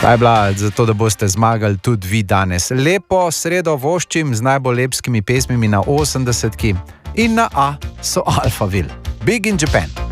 Ta je bila zato, da boste zmagali tudi vi danes. Lepo sredo voščim z najbolj lepskimi pesmimi na 80-ki in na A so Alphaville. Big in Japan.